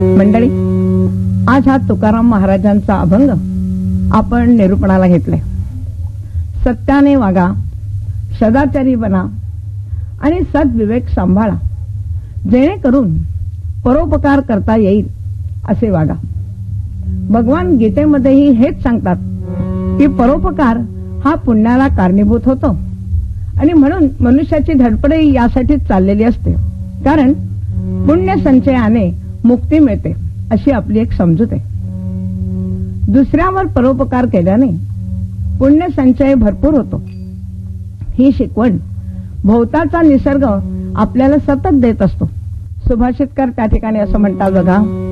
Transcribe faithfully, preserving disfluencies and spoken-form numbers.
मंडळी, आज हा तुकाराम महाराजांचा अभंग आपण निरूपणाला घेतलाय. सत्याने वागा, सदाचारी बना आणि सद्विवेक सांभाळा, जेणेकरून परोपकार करता येईल असे वागा. भगवान गीतेमध्येही हेच सांगतात की परोपकार हा पुण्याला कारणीभूत होतो आणि म्हणून मनुष्याची धडपडही यासाठीच चाललेली असते, कारण पुण्य संचयाने मुक्ती मिळते अशी आपली एक समजूत आहे. दुसऱ्यावर परोपकार केल्याने पुण्य संचय भरपूर होतो. ही शिकवण भोवताचा निसर्ग आपल्याला सतत देत असतो. सुभाषितकार त्या ठिकाणी असं म्हणतात बघा,